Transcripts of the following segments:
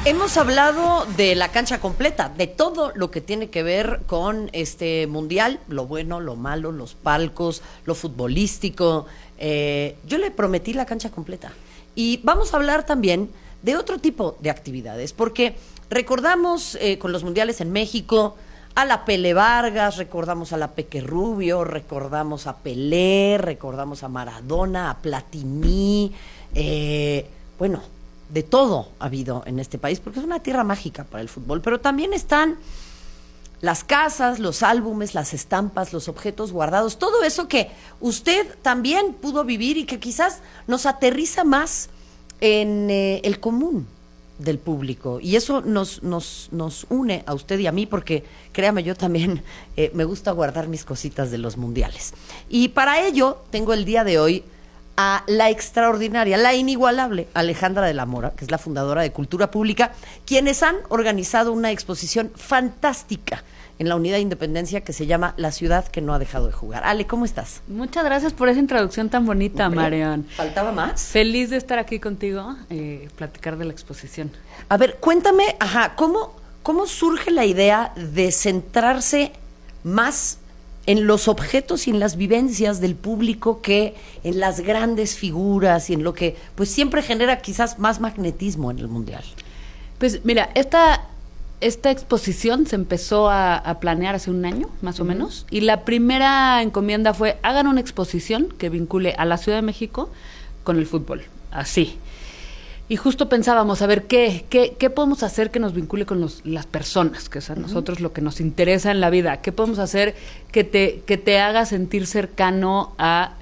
hemos hablado de la cancha completa, de todo lo que tiene que ver con este mundial, lo bueno, lo malo, los palcos, lo futbolístico. Yo le prometí la cancha completa. Y vamos a hablar también de otro tipo de actividades, porque recordamos con los mundiales en México a la Pele Vargas, recordamos a la Peque Rubio, recordamos a Pelé, recordamos a Maradona, a Platini, bueno, de todo ha habido en este país, porque es una tierra mágica para el fútbol, pero también están las casas, los álbumes, las estampas, los objetos guardados, todo eso que usted también pudo vivir y que quizás nos aterriza más en el común del público, y eso nos une a usted y a mí, porque créame, yo también me gusta guardar mis cositas de los mundiales. Y para ello tengo el día de hoy a la extraordinaria, la inigualable Alejandra de la Mora, que es la fundadora de Cultura Pública, quienes han organizado una exposición fantástica en la Unidad de Independencia que se llama La Ciudad que no ha dejado de jugar. Ale, ¿cómo estás? Muchas gracias por esa introducción tan bonita, Marion. ¿Faltaba más? Feliz de estar aquí contigo, platicar de la exposición. A ver, cuéntame, ¿cómo surge la idea de centrarse más en los objetos y en las vivencias del público que en las grandes figuras y en lo que pues siempre genera quizás más magnetismo en el mundial? Pues mira, esta exposición se empezó a planear hace un año, más o menos, y la primera encomienda fue: hagan una exposición que vincule a la Ciudad de México con el fútbol, así. Y justo pensábamos, a ver, ¿qué podemos hacer que nos vincule con las personas? Que es a nosotros lo que nos interesa en la vida. ¿Qué podemos hacer que te haga sentir cercano a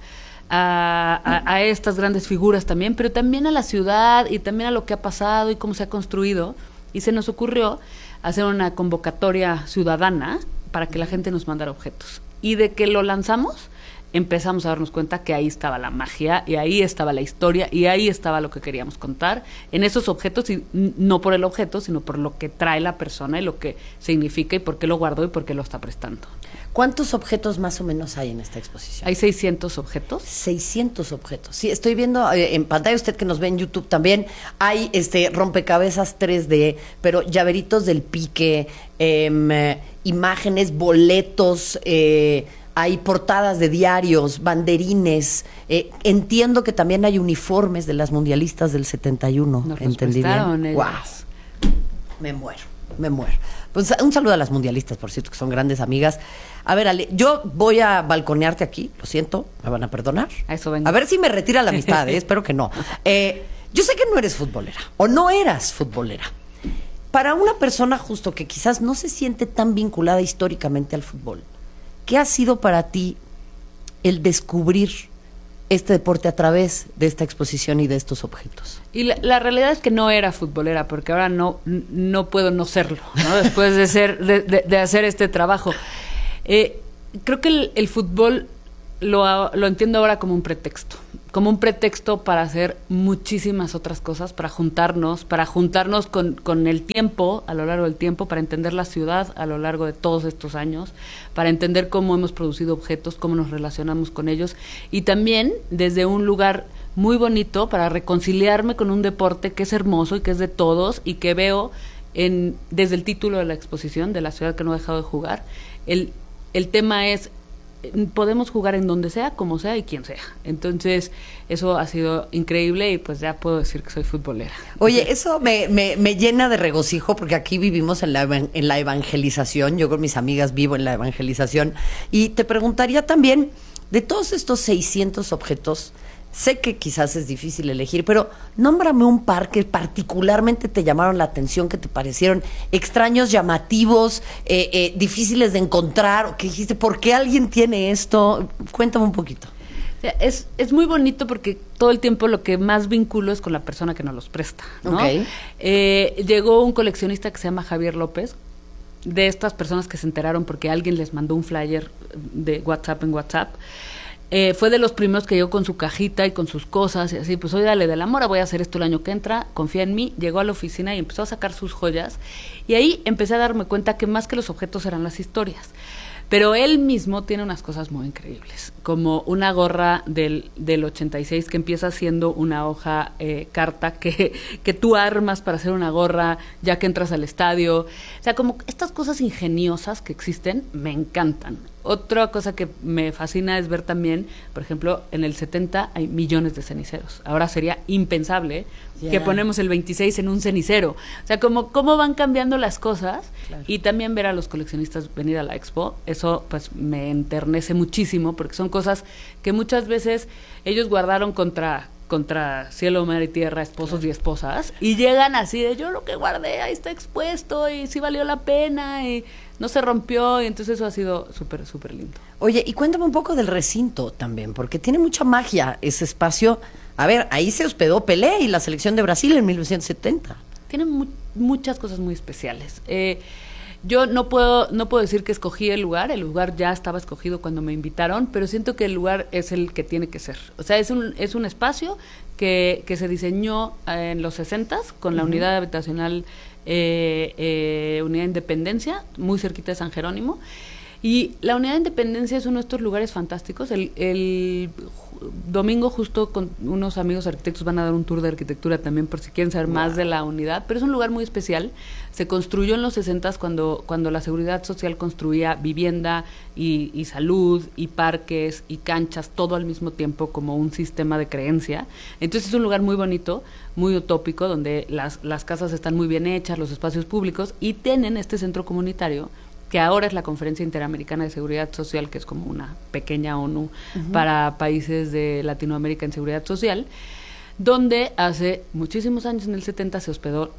estas grandes figuras también, pero también a la ciudad y también a lo que ha pasado y cómo se ha construido? Y se nos ocurrió hacer una convocatoria ciudadana para que la gente nos mandara objetos. Y de que lo lanzamos, empezamos a darnos cuenta que ahí estaba la magia, y ahí estaba la historia, y ahí estaba lo que queríamos contar en esos objetos, y no por el objeto, sino por lo que trae la persona y lo que significa y por qué lo guardó y por qué lo está prestando. ¿Cuántos objetos más o menos hay en esta exposición? Hay 600 objetos. 600 objetos. Sí, estoy viendo en pantalla, usted que nos ve en YouTube también, hay rompecabezas 3D, pero llaveritos del Pique, imágenes, boletos, hay portadas de diarios, banderines. Entiendo que también hay uniformes de las mundialistas del 71. Nos ¿Entendí bien? ¡Wow! Me muero. Pues un saludo a las mundialistas, por cierto, que son grandes amigas. A ver, Ale, yo voy a balconearte aquí, lo siento, ¿me van a perdonar? A eso vengo. A ver si me retira la amistad, espero que no. Yo sé que no eres futbolera, o no eras futbolera. Para una persona justo que quizás no se siente tan vinculada históricamente al fútbol, ¿qué ha sido para ti el descubrir este deporte a través de esta exposición y de estos objetos? Y la realidad es que no era futbolera, porque ahora no puedo no serlo, ¿no? Después de hacer este trabajo. Creo que el fútbol lo entiendo ahora como un pretexto para hacer muchísimas otras cosas, para juntarnos con el tiempo, a lo largo del tiempo, para entender la ciudad a lo largo de todos estos años, para entender cómo hemos producido objetos, cómo nos relacionamos con ellos, y también desde un lugar muy bonito para reconciliarme con un deporte que es hermoso y que es de todos, y que veo desde el título de la exposición, de La Ciudad que no ha dejado de jugar, el tema es: podemos jugar en donde sea, como sea y quien sea. Entonces, eso ha sido increíble, y pues ya puedo decir que soy futbolera. Oye, eso me llena de regocijo, porque aquí vivimos en la evangelización. Yo con mis amigas vivo en la evangelización. Y te preguntaría también, de todos estos 600 objetos, sé que quizás es difícil elegir, pero nómbrame un par que particularmente te llamaron la atención, que te parecieron extraños, llamativos, difíciles de encontrar, o que dijiste, ¿por qué alguien tiene esto? Cuéntame un poquito. Es muy bonito, porque todo el tiempo lo que más vinculo es con la persona que nos los presta, ¿no? Okay. Llegó un coleccionista que se llama Javier López, de estas personas que se enteraron porque alguien les mandó un flyer de WhatsApp en WhatsApp. Fue de los primeros que llegó con su cajita y con sus cosas, y así, pues, oye, dale de la Mora, voy a hacer esto el año que entra, confía en mí. Llegó a la oficina y empezó a sacar sus joyas, y ahí empecé a darme cuenta que más que los objetos eran las historias. Pero él mismo tiene unas cosas muy increíbles, como una gorra del 86 que empieza siendo una hoja carta que tú armas para hacer una gorra ya que entras al estadio. O sea, como estas cosas ingeniosas que existen me encantan. Otra cosa que me fascina es ver también, por ejemplo, en el 70 hay millones de ceniceros. Ahora sería impensable que ponemos el 26 en un cenicero. O sea, como cómo van cambiando las cosas. Claro. Y también ver a los coleccionistas venir a la expo, eso pues me enternece muchísimo porque son cosas que muchas veces ellos guardaron contra cielo, mar y tierra, esposos y esposas, y llegan así de yo lo que guardé, ahí está expuesto, y sí valió la pena, y no se rompió, y entonces eso ha sido súper, súper lindo. Oye, y cuéntame un poco del recinto también, porque tiene mucha magia ese espacio. A ver, ahí se hospedó Pelé y la selección de Brasil en 1970. Tiene muchas cosas muy especiales. Yo no puedo decir que escogí el lugar ya estaba escogido cuando me invitaron, pero siento que el lugar es el que tiene que ser. O sea, es un espacio que se diseñó en los 60s con la unidad habitacional Unidad Independencia, muy cerquita de San Jerónimo. Y la Unidad de Independencia es uno de estos lugares fantásticos. El domingo justo con unos amigos arquitectos van a dar un tour de arquitectura también por si quieren saber más de la unidad, pero es un lugar muy especial. Se construyó en los 60s cuando la Seguridad Social construía vivienda y salud y parques y canchas, todo al mismo tiempo como un sistema de creencia. Entonces es un lugar muy bonito, muy utópico, donde las casas están muy bien hechas, los espacios públicos, y tienen este centro comunitario que ahora es la Conferencia Interamericana de Seguridad Social, que es como una pequeña ONU para países de Latinoamérica en seguridad social, donde hace muchísimos años, en el 70, se hospedó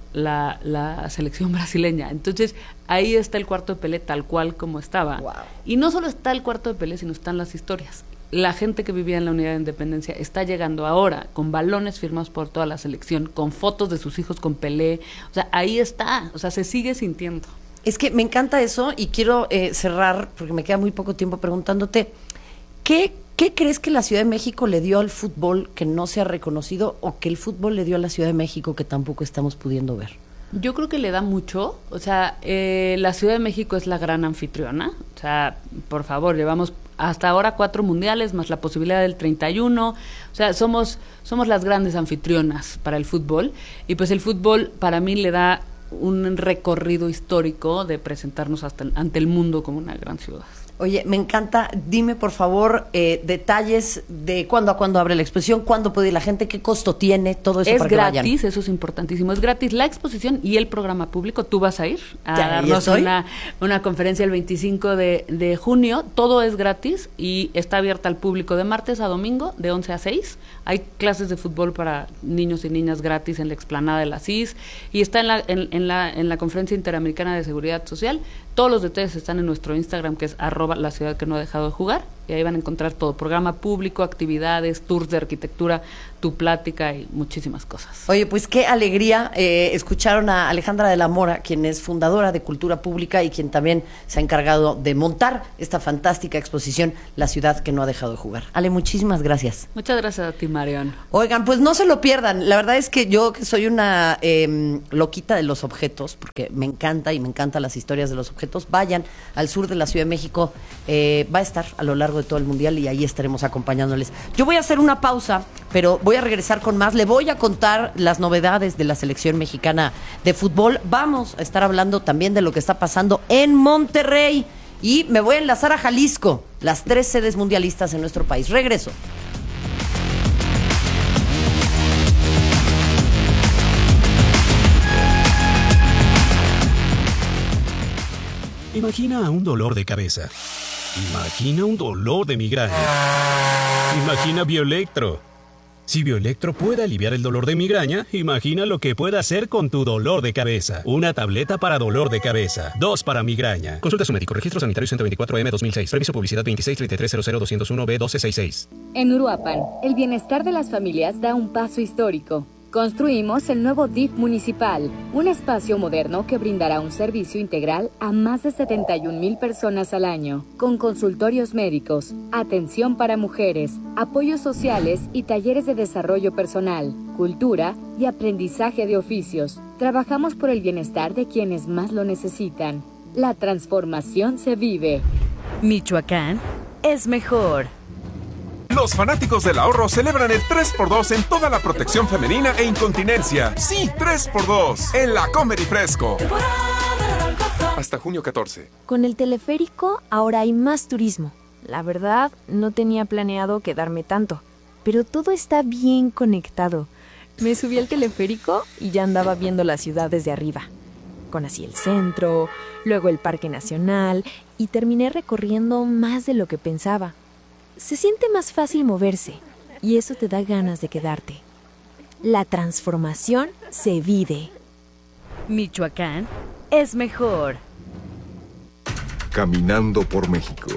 la selección brasileña. Entonces, ahí está el cuarto de Pelé tal cual como estaba. Wow. Y no solo está el cuarto de Pelé, sino están las historias. La gente que vivía en la Unidad de Independencia está llegando ahora con balones firmados por toda la selección, con fotos de sus hijos con Pelé. O sea, ahí está. O sea, se sigue sintiendo. Es que me encanta eso y quiero cerrar, porque me queda muy poco tiempo, preguntándote, ¿qué crees que la Ciudad de México le dio al fútbol que no se ha reconocido o que el fútbol le dio a la Ciudad de México que tampoco estamos pudiendo ver? Yo creo que le da mucho. O sea, la Ciudad de México es la gran anfitriona. O sea, por favor, llevamos hasta ahora 4 mundiales, más la posibilidad del 31. O sea, somos las grandes anfitrionas para el fútbol. Y pues el fútbol para mí le da un recorrido histórico de presentarnos ante el mundo como una gran ciudad. Oye, me encanta. Dime, por favor, detalles de cuándo a cuándo abre la exposición, cuándo puede ir la gente, qué costo tiene, todo eso para que vayan. Es gratis, eso es importantísimo. Es gratis la exposición y el programa público. Tú vas a ir a darnos una conferencia el 25 de junio. Todo es gratis y está abierta al público de martes a domingo, de 11 a 6. Hay clases de fútbol para niños y niñas gratis en la explanada de la CIS y está en la Conferencia Interamericana de Seguridad Social. Todos los detalles están en nuestro Instagram, que es @la ciudad que no ha dejado de jugar, y ahí van a encontrar todo, programa público, actividades, tours de arquitectura, tu plática y muchísimas cosas. Oye, pues qué alegría. Escucharon a Alejandra de la Mora, quien es fundadora de Cultura Pública y quien también se ha encargado de montar esta fantástica exposición, La ciudad que no ha dejado de jugar. Ale, muchísimas gracias. Muchas gracias a ti, Marion. Oigan, pues no se lo pierdan. La verdad es que yo, que soy una loquita de los objetos, porque me encanta y me encantan las historias de los objetos, vayan al sur de la Ciudad de México. Va a estar a lo largo de todo el mundial y ahí estaremos acompañándoles. Yo voy a hacer una pausa, pero voy a regresar con más. Le voy a contar las novedades de la selección mexicana de fútbol. Vamos a estar hablando también de lo que está pasando en Monterrey y me voy a enlazar a Jalisco, las 3 sedes mundialistas en nuestro país. Regreso. Imagina un dolor de cabeza. Imagina un dolor de migraña. Imagina Bioelectro. Si Bioelectro puede aliviar el dolor de migraña, imagina lo que puede hacer con tu dolor de cabeza. Una tableta para dolor de cabeza. 2 para migraña. Consulta a su médico. Registro sanitario 124M 2006. Permiso publicidad 2633000201B1266. En Uruapan, el bienestar de las familias da un paso histórico. Construimos el nuevo DIF municipal, un espacio moderno que brindará un servicio integral a más de 71,000 personas al año, con consultorios médicos, atención para mujeres, apoyos sociales y talleres de desarrollo personal, cultura y aprendizaje de oficios. Trabajamos por el bienestar de quienes más lo necesitan. La transformación se vive. Michoacán es mejor. Los fanáticos del ahorro celebran el 3x2 en toda la protección femenina e incontinencia. Sí, 3x2 en la Comer y Fresco. Hasta junio 14. Con el teleférico ahora hay más turismo. La verdad, no tenía planeado quedarme tanto, pero todo está bien conectado. Me subí al teleférico y ya andaba viendo la ciudad desde arriba. Conocí el centro, luego el Parque Nacional y terminé recorriendo más de lo que pensaba. Se siente más fácil moverse y eso te da ganas de quedarte. La transformación se vive. Michoacán es mejor. Caminando por México.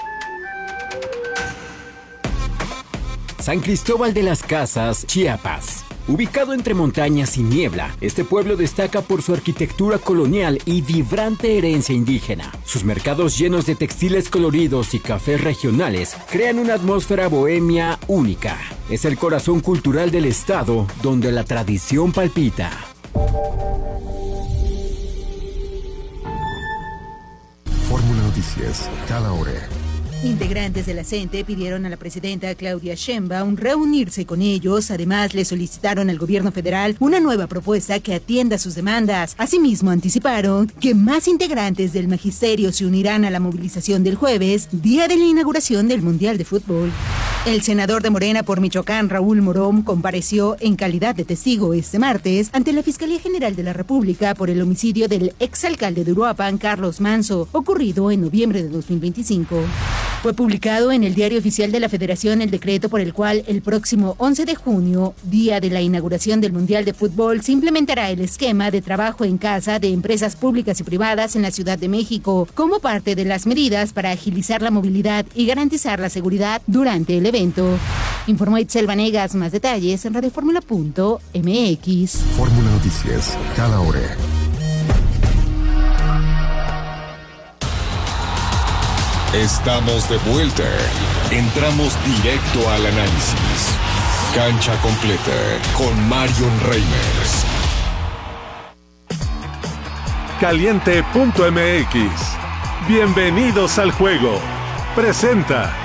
San Cristóbal de las Casas, Chiapas. Ubicado entre montañas y niebla, este pueblo destaca por su arquitectura colonial y vibrante herencia indígena. Sus mercados llenos de textiles coloridos y cafés regionales crean una atmósfera bohemia única. Es el corazón cultural del estado, donde la tradición palpita. Fórmula Noticias, cada hora. Integrantes de la CENTE pidieron a la presidenta Claudia Sheinbaum reunirse con ellos. Además, le solicitaron al gobierno federal una nueva propuesta que atienda sus demandas. Asimismo, anticiparon que más integrantes del magisterio se unirán a la movilización del jueves, día de la inauguración del Mundial de Fútbol. El senador de Morena por Michoacán, Raúl Morón, compareció en calidad de testigo este martes ante la Fiscalía General de la República por el homicidio del exalcalde de Uruapan, Carlos Manso, ocurrido en noviembre de 2025. Fue publicado en el Diario Oficial de la Federación el decreto por el cual el próximo 11 de junio, día de la inauguración del Mundial de Fútbol, se implementará el esquema de trabajo en casa de empresas públicas y privadas en la Ciudad de México, como parte de las medidas para agilizar la movilidad y garantizar la seguridad durante el evento. Informó Itzel Vanegas. Más detalles en radioformula.mx. Fórmula Noticias, cada hora. Estamos de vuelta. Entramos directo al análisis. Cancha completa con Marion Reimers. Caliente.mx. Bienvenidos al juego. Presenta.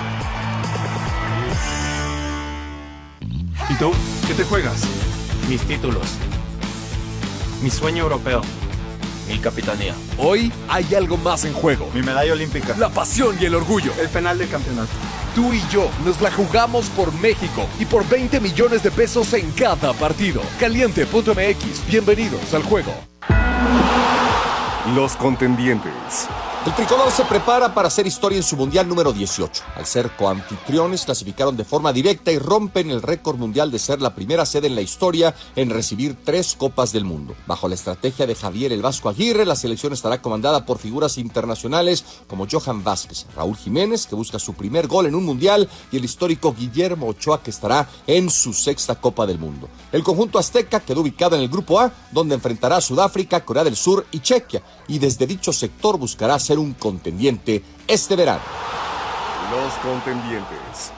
¿Y tú? ¿Qué te juegas? Mis títulos. Mi sueño europeo. Mi capitanía. Hoy hay algo más en juego. Mi medalla olímpica. La pasión y el orgullo. El penal del campeonato. Tú y yo nos la jugamos por México y por 20 millones de pesos en cada partido. Caliente.mx. Bienvenidos al juego. Los contendientes. El tricolor se prepara para hacer historia en su mundial número 18. Al ser coanfitriones, clasificaron de forma directa y rompen el récord mundial de ser la primera sede en la historia en recibir 3 Copas del Mundo. Bajo la estrategia de Javier el Vasco Aguirre, la selección estará comandada por figuras internacionales como Johan Vázquez, Raúl Jiménez, que busca su primer gol en un mundial, y el histórico Guillermo Ochoa, que estará en su 6ª Copa del Mundo. El conjunto azteca quedó ubicado en el Grupo A, donde enfrentará a Sudáfrica, Corea del Sur y Chequia, y desde dicho sector buscará ser un contendiente este verano. Los contendientes.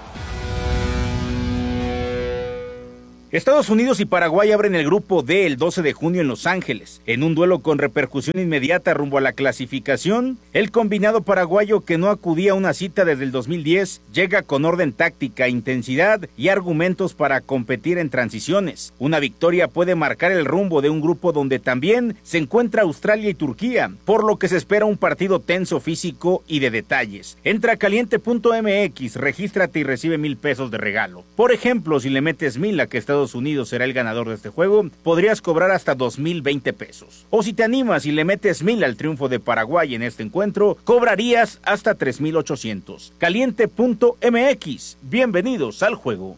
Estados Unidos y Paraguay abren el grupo D el 12 de junio en Los Ángeles. En un duelo con repercusión inmediata rumbo a la clasificación, el combinado paraguayo, que no acudía a una cita desde el 2010, llega con orden táctica, intensidad y argumentos para competir en transiciones. Una victoria puede marcar el rumbo de un grupo donde también se encuentra Australia y Turquía, por lo que se espera un partido tenso, físico y de detalles. Entra a caliente.mx, regístrate y recibe $1,000 de regalo. Por ejemplo, si le metes 1,000 a que Estados Unidos será el ganador de este juego, podrías cobrar hasta $2,020. O si te animas y le metes 1,000 al triunfo de Paraguay en este encuentro, cobrarías hasta $3,800. Caliente.mx. Bienvenidos al juego.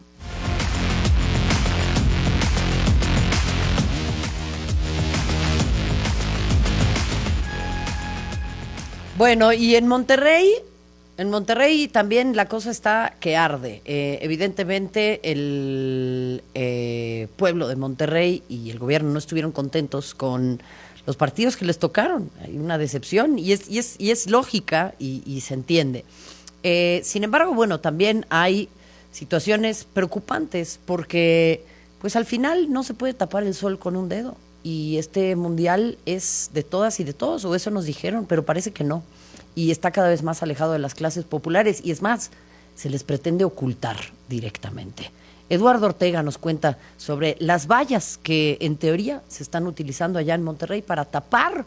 Bueno, y en Monterrey también la cosa está que arde. Evidentemente el pueblo de Monterrey y el gobierno no estuvieron contentos con los partidos que les tocaron. Hay una decepción y es lógica y se entiende. Sin embargo, bueno, también hay situaciones preocupantes porque pues al final no se puede tapar el sol con un dedo. Y este mundial es de todas y de todos, o eso nos dijeron, pero parece que no. y está cada vez más alejado de las clases populares, y es más, se les pretende ocultar directamente. Eduardo Ortega nos cuenta sobre las vallas que en teoría se están utilizando allá en Monterrey para tapar,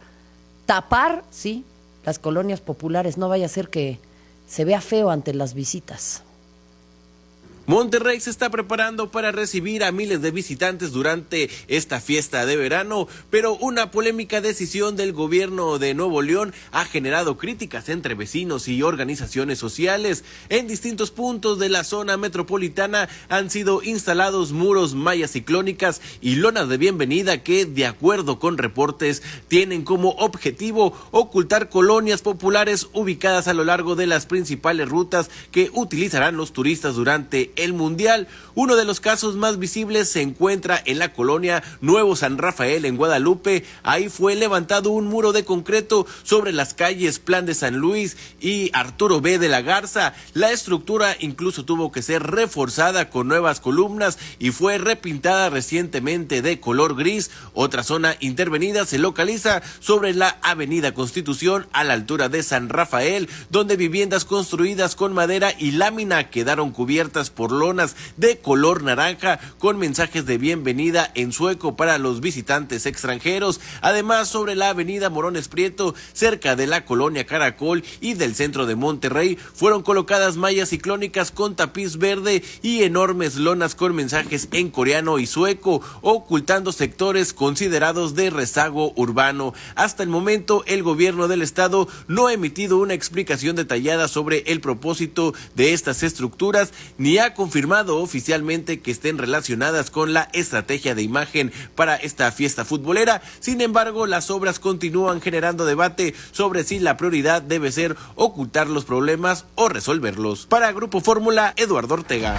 sí, las colonias populares. No vaya a ser que se vea feo ante las visitas. Monterrey se está preparando para recibir a miles de visitantes durante esta fiesta de verano, pero una polémica decisión del gobierno de Nuevo León ha generado críticas entre vecinos y organizaciones sociales. En distintos puntos de la zona metropolitana han sido instalados muros, mallas ciclónicas y lonas de bienvenida que, de acuerdo con reportes, tienen como objetivo ocultar colonias populares ubicadas a lo largo de las principales rutas que utilizarán los turistas durante el Mundial. Uno de los casos más visibles se encuentra en la colonia Nuevo San Rafael en Guadalupe. Ahí fue levantado un muro de concreto sobre las calles Plan de San Luis y Arturo B. de la Garza. La estructura incluso tuvo que ser reforzada con nuevas columnas y fue repintada recientemente de color gris. Otra zona intervenida se localiza sobre la avenida Constitución a la altura de San Rafael, donde viviendas construidas con madera y lámina quedaron cubiertas por lonas de color naranja con mensajes de bienvenida en sueco para los visitantes extranjeros. Además, sobre la avenida Morones Prieto, cerca de la colonia Caracol y del centro de Monterrey, fueron colocadas mallas ciclónicas con tapiz verde y enormes lonas con mensajes en coreano y sueco, ocultando sectores considerados de rezago urbano. Hasta el momento, el gobierno del estado no ha emitido una explicación detallada sobre el propósito de estas estructuras, ni ha confirmado oficialmente que estén relacionadas con la estrategia de imagen para esta fiesta futbolera. Sin embargo, las obras continúan generando debate sobre si la prioridad debe ser ocultar los problemas o resolverlos. Para Grupo Fórmula, Eduardo Ortega.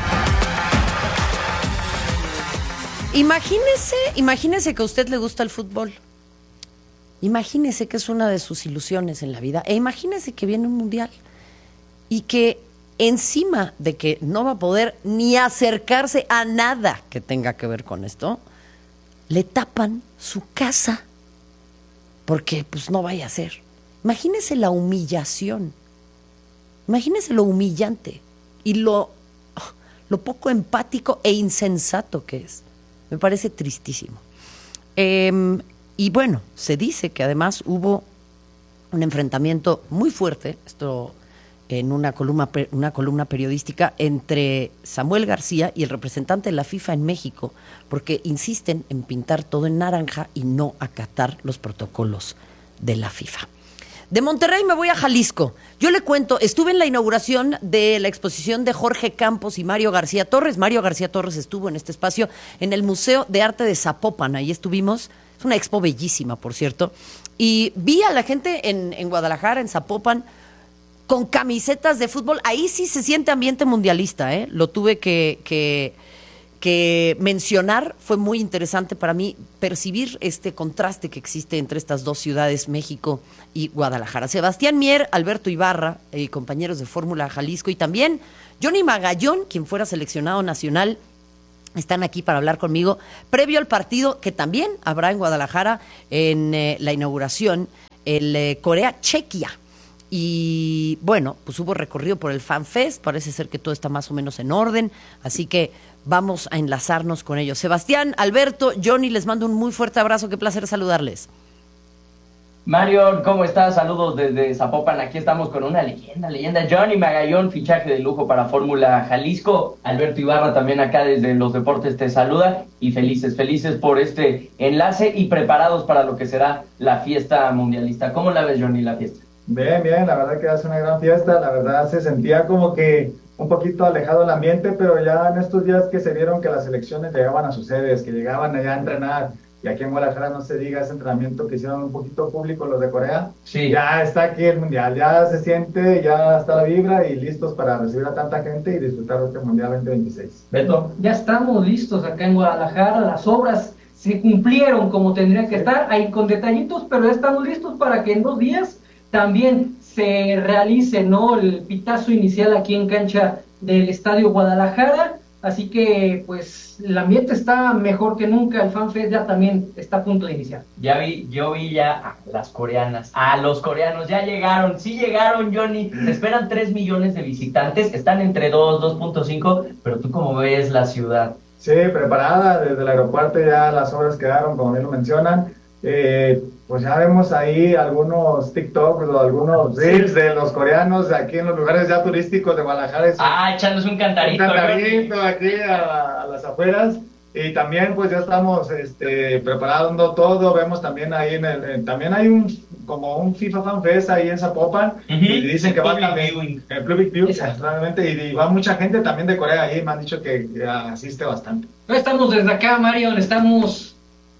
Imagínese que a usted le gusta el fútbol. Imagínese que es una de sus ilusiones en la vida. E imagínese que viene un mundial y que encima de que no va a poder ni acercarse a nada que tenga que ver con esto, le tapan su casa, porque pues no vaya a ser. Imagínese la humillación, imagínese lo humillante y lo poco empático e insensato que es. Me parece tristísimo. Y bueno, se dice que además hubo un enfrentamiento muy fuerte, esto en una columna periodística, entre Samuel García y el representante de la FIFA en México, porque insisten en pintar todo en naranja y no acatar los protocolos de la FIFA. De Monterrey me voy a Jalisco. Yo le cuento, estuve en la inauguración de la exposición de Jorge Campos y Mario García Torres. Mario García Torres estuvo en este espacio en el Museo de Arte de Zapopan. Ahí estuvimos. Es una expo bellísima, por cierto. Y vi a la gente en Guadalajara, en Zapopan, con camisetas de fútbol. Ahí sí se siente ambiente mundialista, ¿eh? Lo tuve que mencionar. Fue muy interesante para mí percibir este contraste que existe entre estas dos ciudades, México y Guadalajara. Sebastián Mier, Alberto Ibarra, compañeros de Fórmula Jalisco, y también Johnny Magallón, quien fuera seleccionado nacional, están aquí para hablar conmigo previo al partido que también habrá en Guadalajara en la inauguración, el Corea-Chequia. Y bueno, pues hubo recorrido por el FanFest, parece ser que todo está más o menos en orden, así que vamos a enlazarnos con ellos. Sebastián, Alberto, Johnny, les mando un muy fuerte abrazo, qué placer saludarles. Mario, ¿cómo estás? Saludos desde Zapopan, aquí estamos con una leyenda, Johnny Magallón, fichaje de lujo para Fórmula Jalisco. Alberto Ibarra también acá desde Los Deportes te saluda, y felices por este enlace y preparados para lo que será la fiesta mundialista. ¿Cómo la ves, Johnny, la fiesta? Bien, la verdad que hace una gran fiesta, la verdad se sentía como que un poquito alejado el ambiente, pero ya en estos días que se vieron que las selecciones llegaban a sus sedes, que llegaban allá a entrenar, y aquí en Guadalajara no se diga ese entrenamiento que hicieron un poquito público los de Corea, sí. Ya está aquí el mundial, ya se siente, ya está la vibra y listos para recibir a tanta gente y disfrutar de este mundial 2026. Beto. Ya estamos listos acá en Guadalajara, las obras se cumplieron como tendrían que estar, ahí con detallitos, pero ya estamos listos para que en 2 días también se realice, ¿no?, el pitazo inicial aquí en cancha del Estadio Guadalajara. así que pues el ambiente está mejor que nunca, el FanFest ya también está a punto de iniciar. Yo vi ya a las coreanas, a los coreanos, ya llegaron, sí llegaron, Johnny, se esperan 3 millones de visitantes, están entre 2.5, pero tú cómo ves la ciudad. Sí, preparada, desde el aeropuerto ya las obras quedaron, como bien lo mencionan. Pues ya vemos ahí algunos TikToks o algunos reels de los coreanos aquí en los lugares ya turísticos de Guadalajara. Echándose un cantarito. Un cantarito aquí a las afueras. Y también pues ya estamos preparando todo. Vemos también ahí también hay como un FIFA Fan Fest ahí en Zapopan. Y dicen que va también el Public View, realmente, y va mucha gente también de Corea ahí. Me han dicho que asiste bastante. No estamos desde acá, Marion, estamos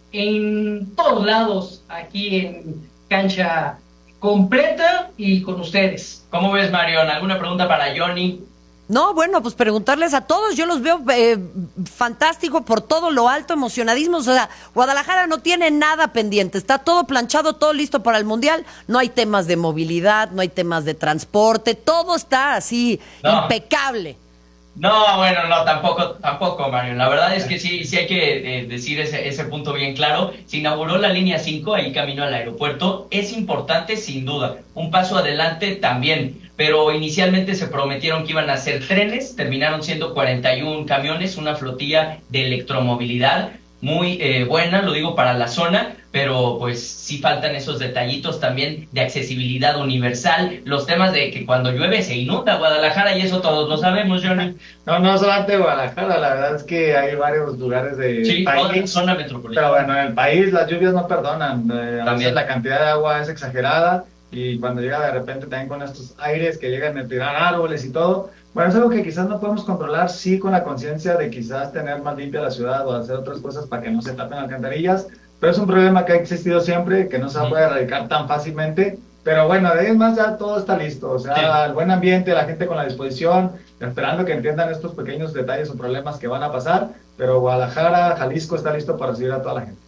en todos lados, aquí en Cancha Completa y con ustedes. ¿Cómo ves, Marion? ¿Alguna pregunta para Johnny? No, bueno, pues preguntarles a todos, yo los veo fantástico por todo lo alto, emocionadísimos, o sea, Guadalajara no tiene nada pendiente, está todo planchado, todo listo para el Mundial, no hay temas de movilidad, no hay temas de transporte, todo está así, impecable. No, bueno, no, tampoco, Mario. La verdad es que sí hay que decir ese punto bien claro. Se inauguró la línea 5, ahí camino al aeropuerto. Es importante, sin duda. Un paso adelante también. Pero inicialmente se prometieron que iban a ser trenes, terminaron siendo 41 camiones, una flotilla de electromovilidad muy buena, lo digo para la zona, pero pues sí faltan esos detallitos también de accesibilidad universal, los temas de que cuando llueve se inunda Guadalajara y eso todos lo sabemos, Johnny. No solamente Guadalajara, la verdad es que hay varios lugares del país. Toda la zona metropolitana. Pero bueno, en el país las lluvias no perdonan, a veces la cantidad de agua es exagerada y cuando llega de repente también con estos aires que llegan a tirar árboles y todo. Bueno, es algo que quizás no podemos controlar, sí, con la conciencia de quizás tener más limpia la ciudad o hacer otras cosas para que no se tapen alcantarillas, pero es un problema que ha existido siempre, que no se puede erradicar tan fácilmente, pero bueno, de ahí en más ya todo está listo, o sea, el buen ambiente, la gente con la disposición, esperando que entiendan estos pequeños detalles o problemas que van a pasar, pero Guadalajara, Jalisco está listo para recibir a toda la gente.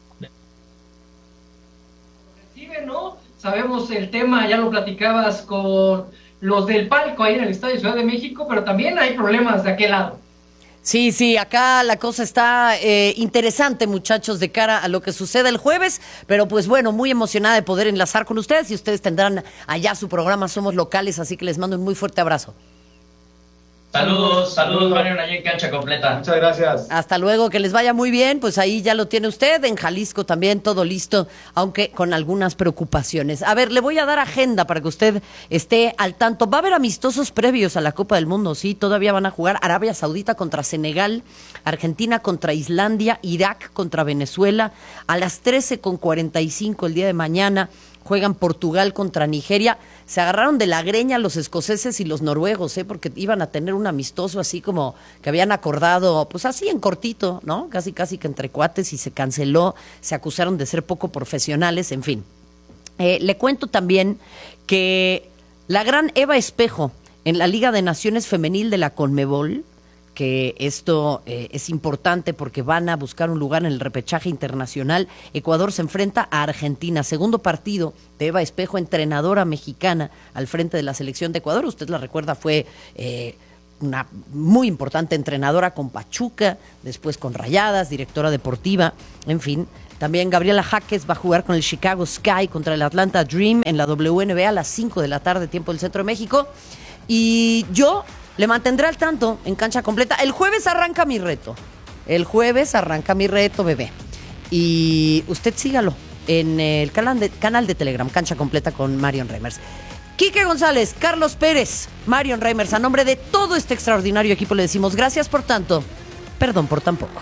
Recibe, ¿no? Sabemos el tema, ya lo platicabas con los del palco ahí en el Estadio Ciudad de México, pero también hay problemas de aquel lado. Sí, acá la cosa está interesante, muchachos, de cara a lo que sucede el jueves, pero pues bueno, muy emocionada de poder enlazar con ustedes y ustedes tendrán allá su programa Somos Locales, así que les mando un muy fuerte abrazo. Saludos, Mario, allá en Cancha Completa. Muchas gracias. Hasta luego, que les vaya muy bien, pues ahí ya lo tiene usted, en Jalisco también, todo listo, aunque con algunas preocupaciones. A ver, le voy a dar agenda para que usted esté al tanto. Va a haber amistosos previos a la Copa del Mundo, sí, todavía van a jugar Arabia Saudita contra Senegal, Argentina contra Islandia, Irak contra Venezuela, a las 13:45 el día de mañana. Juegan Portugal contra Nigeria. Se agarraron de la greña los escoceses y los noruegos, porque iban a tener un amistoso así como que habían acordado, pues así en cortito, ¿no? Casi que entre cuates y se canceló. Se acusaron de ser poco profesionales, en fin. Le cuento también que la gran Eva Espejo en la Liga de Naciones Femenil de la Conmebol, que esto es importante porque van a buscar un lugar en el repechaje internacional. Ecuador se enfrenta a Argentina, segundo partido de Eva Espejo, entrenadora mexicana al frente de la selección de Ecuador. Usted la recuerda, fue una muy importante entrenadora con Pachuca, después con Rayadas, directora deportiva, en fin. También Gabriela Jaques va a jugar con el Chicago Sky contra el Atlanta Dream en la WNBA a las 5 de la tarde, tiempo del Centro de México. Y yo le mantendré al tanto en Cancha Completa. El jueves arranca mi reto. Bebé. Y usted sígalo en el canal de Telegram, Cancha Completa con Marion Reimers. Quique González, Carlos Pérez, Marion Reimers, a nombre de todo este extraordinario equipo le decimos gracias por tanto, perdón por tan poco.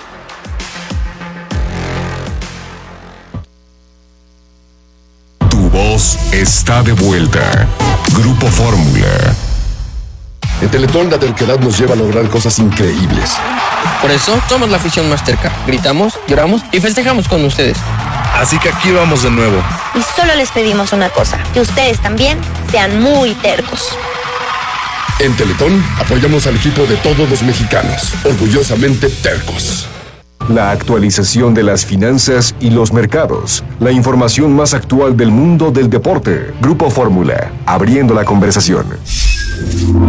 Tu voz está de vuelta. Grupo Fórmula. En Teletón la terquedad nos lleva a lograr cosas increíbles. Por eso somos la afición más terca. Gritamos, lloramos y festejamos con ustedes. Así que aquí vamos de nuevo. Y solo les pedimos una cosa, que ustedes también sean muy tercos. En Teletón apoyamos al equipo de todos los mexicanos, orgullosamente tercos. La actualización de las finanzas y los mercados. La información más actual del mundo del deporte. Grupo Fórmula, abriendo la conversación.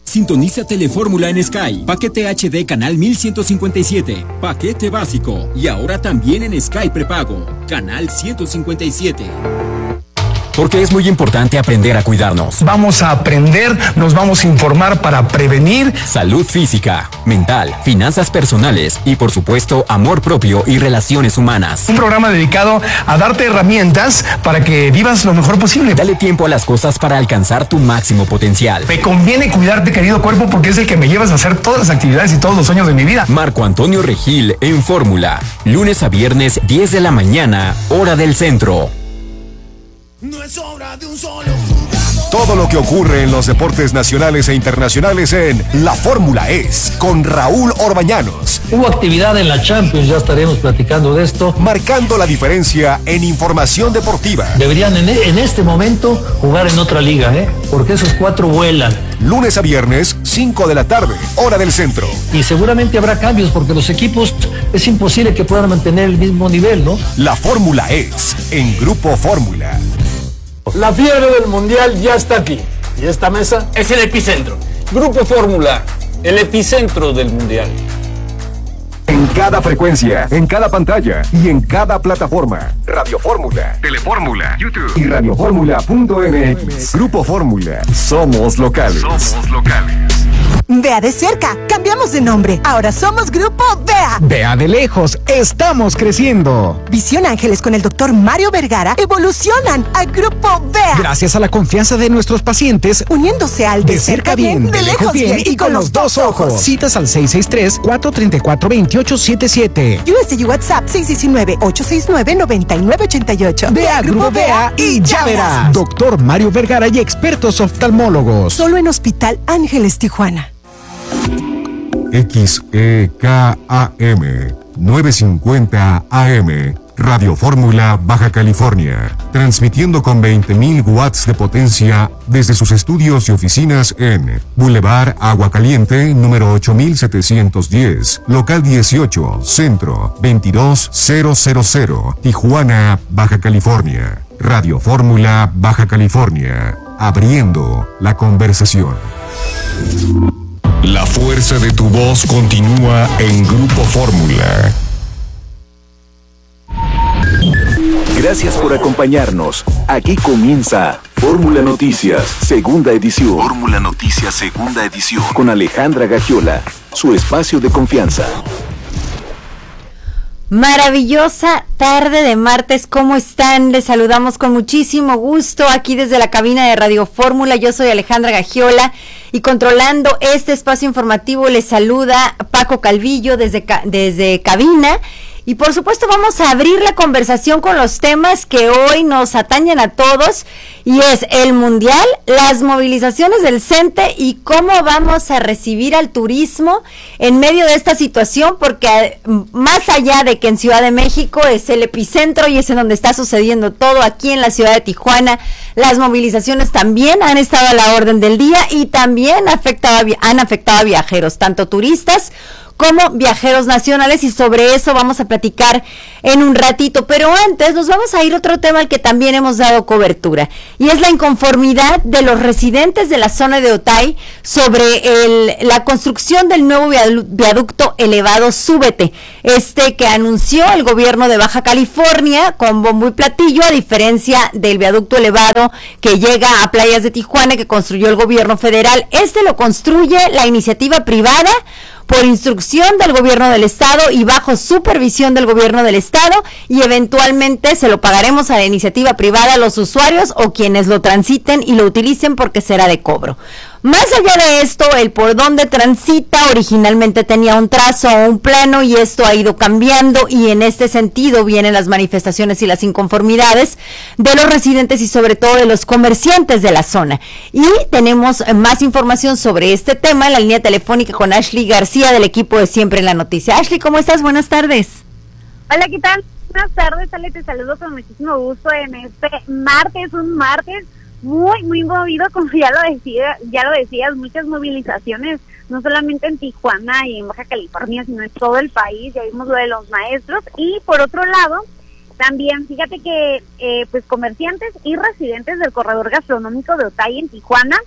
Sintoniza Telefórmula en Sky. Paquete HD canal 1157. Paquete básico. Y ahora también en Sky prepago. Canal 157. Porque es muy importante aprender a cuidarnos. Vamos a aprender, nos vamos a informar para prevenir. Salud física, mental, finanzas personales y por supuesto amor propio y relaciones humanas. Un programa dedicado a darte herramientas para que vivas lo mejor posible. Dale tiempo a las cosas para alcanzar tu máximo potencial. Me conviene cuidarte, querido cuerpo, porque es el que me llevas a hacer todas las actividades y todos los sueños de mi vida. Marco Antonio Regil en Fórmula. Lunes a viernes 10 de la mañana, hora del centro. No es obra de un solo. Todo lo que ocurre en los deportes nacionales e internacionales en La Fórmula Es, con Raúl Orbañanos. Hubo actividad en la Champions, ya estaremos platicando de esto. Marcando la diferencia en información deportiva. Deberían en este momento jugar en otra liga, porque esos 4 vuelan. Lunes a viernes, 5 de la tarde, hora del centro. Y seguramente habrá cambios, porque los equipos es imposible que puedan mantener el mismo nivel, ¿no? La Fórmula Es, en Grupo Fórmula. La fiebre del mundial ya está aquí. Y esta mesa es el epicentro. Grupo Fórmula, el epicentro del mundial. En cada frecuencia, en cada pantalla y en cada plataforma. Radio Fórmula, Telefórmula, YouTube y radioformula.mx. Grupo Fórmula. Somos locales. Somos locales. Vea de cerca, cambiamos de nombre. Ahora somos Grupo Vea. Vea de lejos, estamos creciendo. Visión Ángeles con el doctor Mario Vergara evolucionan a Grupo Vea. Gracias a la confianza de nuestros pacientes, uniéndose al de cerca bien, de lejos bien y con los 2 ojos. Citas al 663-434-2877. US y WhatsApp 619-869-9988. Vea Grupo Vea y ya verás. Doctor Mario Vergara y expertos oftalmólogos. Solo en Hospital Ángeles Tijuana. XEKAM 950 AM, Radio Fórmula, Baja California, transmitiendo con 20.000 watts de potencia desde sus estudios y oficinas en Boulevard Agua Caliente, número 8710, local 18, centro 22000, Tijuana, Baja California. Radio Fórmula, Baja California, abriendo la conversación. La fuerza de tu voz continúa en Grupo Fórmula. Gracias por acompañarnos. Aquí comienza Fórmula Noticias, segunda edición. Fórmula Noticias, segunda edición. Con Alejandra Gagiola, su espacio de confianza. Maravillosa tarde de martes, ¿cómo están? Les saludamos con muchísimo gusto aquí desde la cabina de Radio Fórmula. Yo soy Alejandra Gagiola y controlando este espacio informativo les saluda Paco Calvillo desde cabina. Y por supuesto vamos a abrir la conversación con los temas que hoy nos atañen a todos y es el Mundial, las movilizaciones del CENTE y cómo vamos a recibir al turismo en medio de esta situación, porque más allá de que en Ciudad de México es el epicentro y es en donde está sucediendo todo, aquí en la ciudad de Tijuana las movilizaciones también han estado a la orden del día y también han afectado a viajeros, tanto turistas como viajeros nacionales, y sobre eso vamos a platicar en un ratito, pero antes nos vamos a ir a otro tema al que también hemos dado cobertura, y es la inconformidad de los residentes de la zona de Otay sobre la construcción del nuevo viaducto elevado Súbete, que anunció el gobierno de Baja California con bombo y platillo, a diferencia del viaducto elevado que llega a Playas de Tijuana que construyó el gobierno federal. Lo construye la iniciativa privada por instrucción del gobierno del estado y bajo supervisión del gobierno del estado, y eventualmente se lo pagaremos a la iniciativa privada, a los usuarios o quienes lo transiten y lo utilicen, porque será de cobro. Más allá de esto, el por dónde transita originalmente tenía un trazo o un plano, y esto ha ido cambiando, y en este sentido vienen las manifestaciones y las inconformidades de los residentes y sobre todo de los comerciantes de la zona. Y tenemos más información sobre este tema en la línea telefónica con Ashley García del equipo de Siempre en la Noticia. Ashley, ¿cómo estás? Buenas tardes. Hola, ¿qué tal? Buenas tardes, Ale, te saludo con muchísimo gusto en este martes, un martes muy movido, como ya lo decías, muchas movilizaciones, no solamente en Tijuana y en Baja California, sino en todo el país. Ya vimos lo de los maestros, y por otro lado, también fíjate que pues comerciantes y residentes del corredor gastronómico de Otay en Tijuana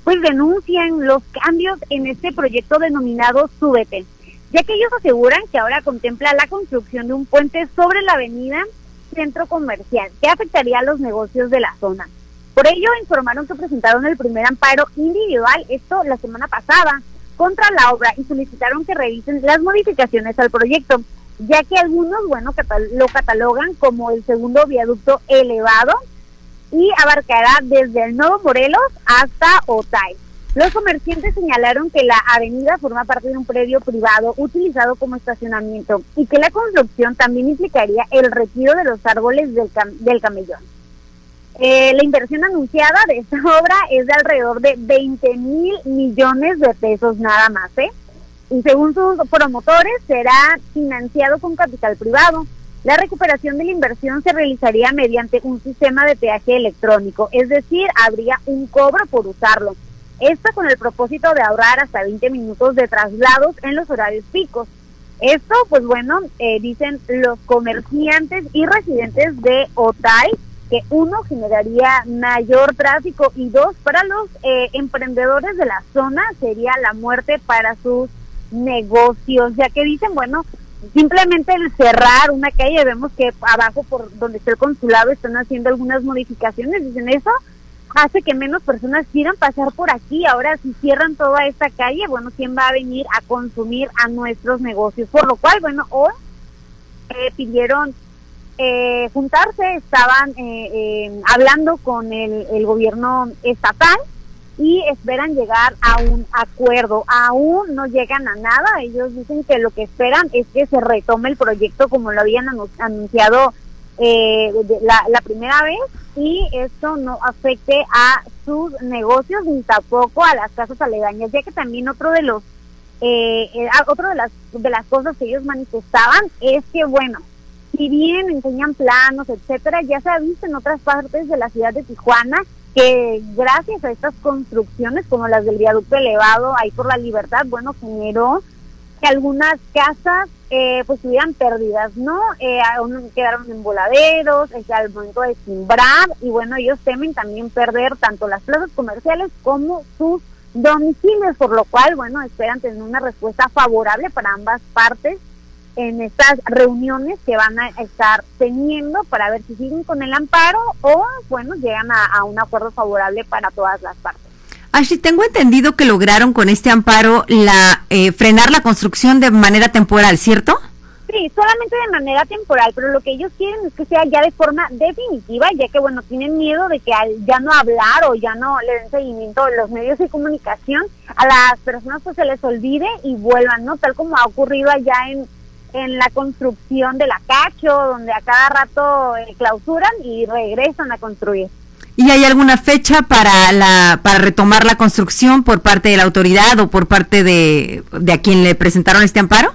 pues denuncian los cambios en este proyecto denominado Súbete, ya que ellos aseguran que ahora contempla la construcción de un puente sobre la avenida Centro Comercial, que afectaría a los negocios de la zona. Por ello, informaron que presentaron el primer amparo individual, esto la semana pasada, contra la obra y solicitaron que revisen las modificaciones al proyecto, ya que algunos, lo catalogan como el segundo viaducto elevado y abarcará desde el Nuevo Morelos hasta Otay. Los comerciantes señalaron que la avenida forma parte de un predio privado utilizado como estacionamiento y que la construcción también implicaría el retiro de los árboles del camellón. La inversión anunciada de esta obra es de alrededor de 20,000 millones de pesos nada más, y según sus promotores será financiado con capital privado. La recuperación de la inversión se realizaría mediante un sistema de peaje electrónico, es decir, habría un cobro por usarlo. Esto con el propósito de ahorrar hasta 20 minutos de traslados en los horarios picos. Esto, dicen los comerciantes y residentes de Otay, que uno, generaría mayor tráfico y dos, para los emprendedores de la zona sería la muerte para sus negocios, ya que dicen, simplemente el cerrar una calle, vemos que abajo por donde está el consulado están haciendo algunas modificaciones, dicen eso hace que menos personas quieran pasar por aquí. Ahora si cierran toda esta calle, ¿quién va a venir a consumir a nuestros negocios? Por lo cual, hoy pidieron juntarse, estaban hablando con el gobierno estatal y esperan llegar a un acuerdo. Aún no llegan a nada, ellos dicen que lo que esperan es que se retome el proyecto como lo habían anunciado la primera vez, y esto no afecte a sus negocios ni tampoco a las casas aledañas, ya que también otro de las cosas que ellos manifestaban es que si bien enseñan planos, etcétera, ya se ha visto en otras partes de la ciudad de Tijuana que gracias a estas construcciones como las del viaducto elevado ahí por la Libertad, generó que algunas casas estuvieran perdidas, ¿no? Quedaron en voladeros, al momento de simbrar, y ellos temen también perder tanto las plazas comerciales como sus domicilios, por lo cual, esperan tener una respuesta favorable para ambas partes en estas reuniones que van a estar teniendo para ver si siguen con el amparo o, llegan a un acuerdo favorable para todas las partes. Ashley, tengo entendido que lograron con este amparo frenar la construcción de manera temporal, ¿cierto? Sí, solamente de manera temporal, pero lo que ellos quieren es que sea ya de forma definitiva, ya que, tienen miedo de que al ya no hablar o ya no le den seguimiento a los medios de comunicación, a las personas se les olvide y vuelvan, ¿no? Tal como ha ocurrido allá en la construcción de la Cacho, donde a cada rato clausuran y regresan a construir. ¿Y hay alguna fecha para retomar la construcción por parte de la autoridad o por parte de a quien le presentaron este amparo?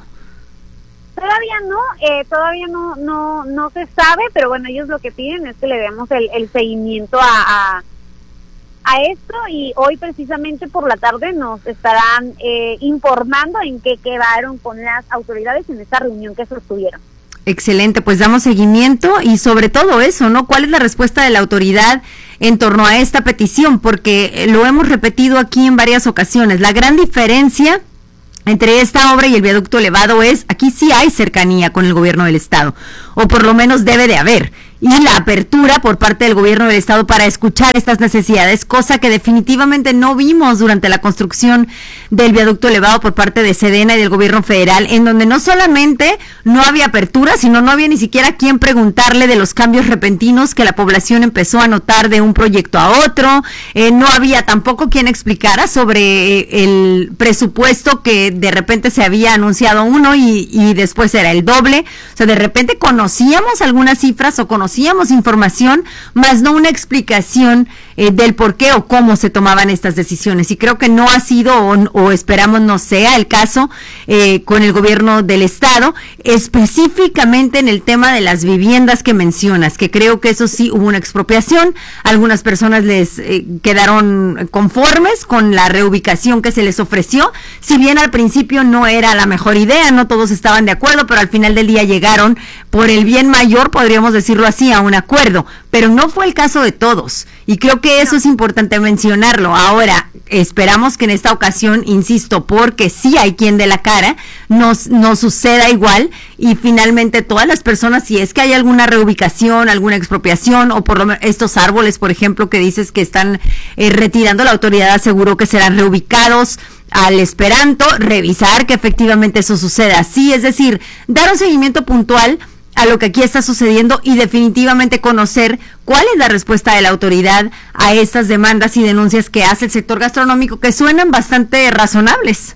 Todavía no se sabe, pero ellos lo que piden es que le demos el seguimiento a esto, y hoy precisamente por la tarde nos estarán informando en qué quedaron con las autoridades en esta reunión que sostuvieron. Excelente, pues damos seguimiento y sobre todo eso, ¿no? ¿Cuál es la respuesta de la autoridad en torno a esta petición? Porque lo hemos repetido aquí en varias ocasiones, la gran diferencia entre esta obra y el viaducto elevado es, aquí sí hay cercanía con el gobierno del estado, o por lo menos debe de haber, y la apertura por parte del gobierno del estado para escuchar estas necesidades, cosa que definitivamente no vimos durante la construcción del viaducto elevado por parte de Sedena y del gobierno federal, en donde no solamente no había apertura, sino no había ni siquiera quien preguntarle de los cambios repentinos que la población empezó a notar de un proyecto a otro, no había tampoco quien explicara sobre el presupuesto que de repente se había anunciado uno y después era el doble, o sea, de repente conocíamos algunas cifras o conocíamos información, más no una explicación del por qué o cómo se tomaban estas decisiones, y creo que no ha sido o esperamos no sea el caso con el gobierno del estado, específicamente en el tema de las viviendas que mencionas, que creo que eso sí hubo una expropiación, algunas personas les quedaron conformes con la reubicación que se les ofreció, si bien al principio no era la mejor idea, no todos estaban de acuerdo, pero al final del día llegaron por el bien mayor, podríamos decirlo así, sí a un acuerdo, pero no fue el caso de todos. Y creo que eso es importante mencionarlo. Ahora, esperamos que en esta ocasión, insisto, porque sí hay quien dé la cara, no suceda igual y finalmente todas las personas, si es que hay alguna reubicación, alguna expropiación o por lo menos estos árboles, por ejemplo, que dices que están retirando, la autoridad aseguró que serán reubicados al esperanto, revisar que efectivamente eso suceda así, es decir, dar un seguimiento puntual a lo que aquí está sucediendo y definitivamente conocer cuál es la respuesta de la autoridad a estas demandas y denuncias que hace el sector gastronómico, que suenan bastante razonables.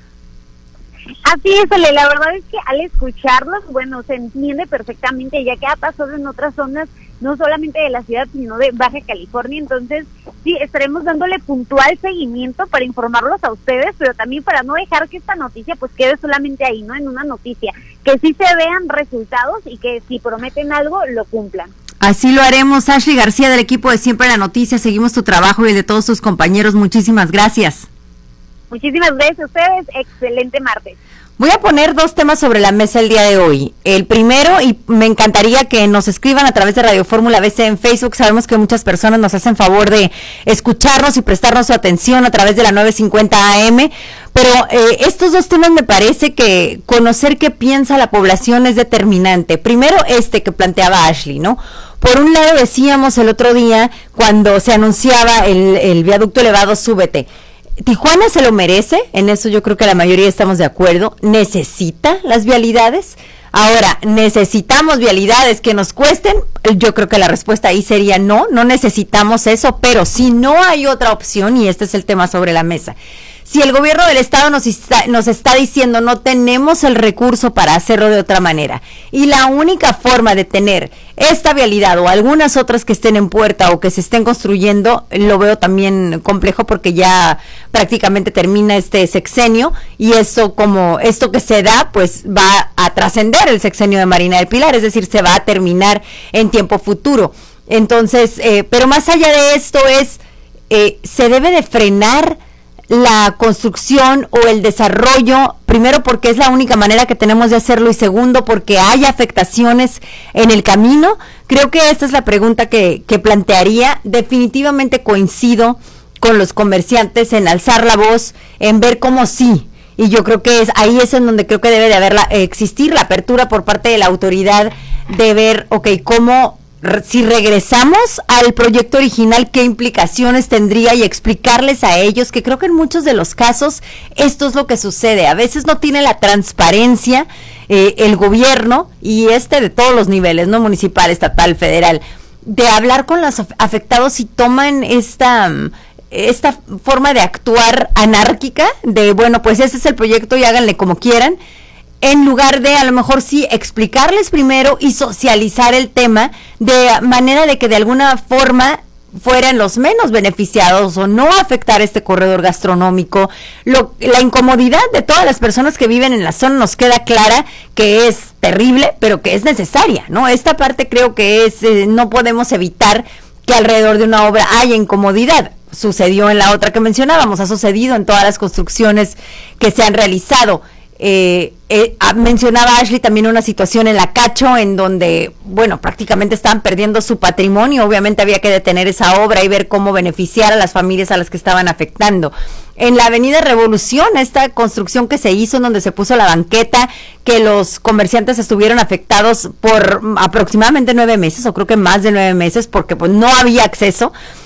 Así es, Ale, la verdad es que al escucharlos, bueno, se entiende perfectamente, ya que ha pasado en otras zonas, no solamente de la ciudad, sino de Baja California. Entonces, sí, estaremos dándole puntual seguimiento para informarlos a ustedes, pero también para no dejar que esta noticia pues quede solamente ahí, ¿no? En una noticia, que sí se vean resultados y que si prometen algo, lo cumplan. Así lo haremos. Ashley García, del equipo de Siempre la Noticia, seguimos tu trabajo y el de todos tus compañeros. Muchísimas gracias. Muchísimas gracias a ustedes, excelente martes. Voy a poner 2 temas sobre la mesa el día de hoy. El primero, y me encantaría que nos escriban a través de Radio Fórmula BC en Facebook. Sabemos que muchas personas nos hacen favor de escucharnos y prestarnos su atención a través de la 950 AM. Pero estos 2 temas me parece que conocer qué piensa la población es determinante. Primero, que planteaba Ashley, ¿no? Por un lado decíamos el otro día, cuando se anunciaba el viaducto elevado Súbete, Tijuana se lo merece, en eso yo creo que la mayoría estamos de acuerdo, necesita las vialidades. Ahora, ¿necesitamos vialidades que nos cuesten? Yo creo que la respuesta ahí sería no necesitamos eso, pero si no hay otra opción, y este es el tema sobre la mesa, si el gobierno del estado nos está diciendo no tenemos el recurso para hacerlo de otra manera, y la única forma de tener esta vialidad o algunas otras que estén en puerta o que se estén construyendo, lo veo también complejo porque ya prácticamente termina este sexenio, y esto que se da pues va a trascender el sexenio de Marina del Pilar, es decir, se va a terminar en tiempo futuro. Entonces, pero más allá de esto se debe de frenar la construcción o el desarrollo, primero porque es la única manera que tenemos de hacerlo y segundo porque hay afectaciones en el camino. Creo que esta es la pregunta que plantearía. Definitivamente coincido con los comerciantes en alzar la voz, en ver cómo sí, y yo creo que ahí es en donde creo que debe de existir la apertura por parte de la autoridad de ver, cómo, si regresamos al proyecto original, qué implicaciones tendría y explicarles a ellos, que creo que en muchos de los casos esto es lo que sucede. A veces no tiene la transparencia el gobierno y de todos los niveles, no municipal, estatal, federal, de hablar con los afectados y toman esta forma de actuar anárquica de, bueno, pues ese es el proyecto y háganle como quieran, en lugar de a lo mejor sí explicarles primero y socializar el tema de manera de que de alguna forma fueran los menos beneficiados o no afectar este corredor gastronómico. La incomodidad de todas las personas que viven en la zona nos queda clara que es terrible, pero que es necesaria, ¿no? Esta parte creo que no podemos evitar que alrededor de una obra haya incomodidad. Sucedió en la otra que mencionábamos, ha sucedido en todas las construcciones que se han realizado. Mencionaba Ashley también una situación en la Cacho en donde, bueno, prácticamente estaban perdiendo su patrimonio. Obviamente había que detener esa obra y ver cómo beneficiar a las familias a las que estaban afectando. En la Avenida Revolución, esta construcción que se hizo en donde se puso la banqueta, que los comerciantes estuvieron afectados por aproximadamente 9 meses, o creo que más de 9 meses, porque pues no había acceso.